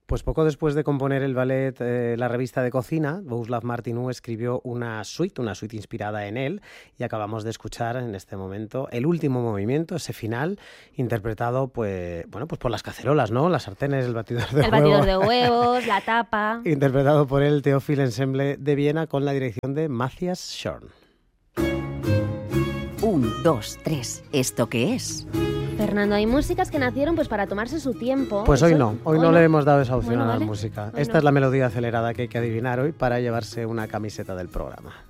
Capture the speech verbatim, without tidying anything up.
Pues poco después de componer el ballet eh, La revista de cocina, Bohuslav Martinů escribió una suite, una suite inspirada en él, y acabamos de escuchar en este momento el último movimiento, ese final, interpretado pues, bueno, pues por las cacerolas, ¿no? Las sartenes, el batidor de el huevos. batidor de huevos, la tapa. Interpretado por el Theophil Ensemble de Viena con la dirección de Matthias Schorn. Un, dos, tres. ¿Esto qué es? Fernando, hay músicas que nacieron pues para tomarse su tiempo. Pues hoy Eso- no, hoy no le hemos dado esa opción Bueno, a la vale. música. Bueno. Esta es la melodía acelerada que hay que adivinar hoy para llevarse una camiseta del programa.